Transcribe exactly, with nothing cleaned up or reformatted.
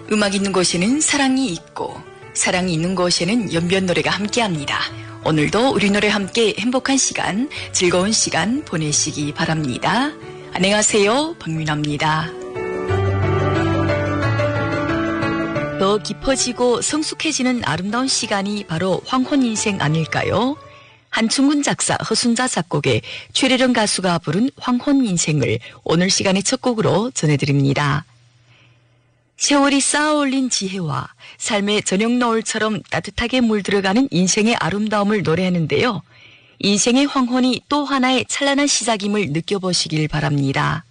음악 있는 곳에는 사랑이 있고 사랑이 있는 곳에는 연변 노래가 함께합니다. 오늘도 우리 노래 함께 행복한 시간, 즐거운 시간 보내시기 바랍니다. 안녕하세요, 박민아입니다. 더 깊어지고 성숙해지는 아름다운 시간이 바로 황혼 인생 아닐까요? 한충근 작사, 허순자 작곡의 최래령 가수가 부른 황혼 인생을 오늘 시간의 첫 곡으로 전해드립니다. 세월이 쌓아올린 지혜와 삶의 저녁 노을처럼 따뜻하게 물들어가는 인생의 아름다움을 노래하는데요. 인생의 황혼이 또 하나의 찬란한 시작임을 느껴보시길 바랍니다.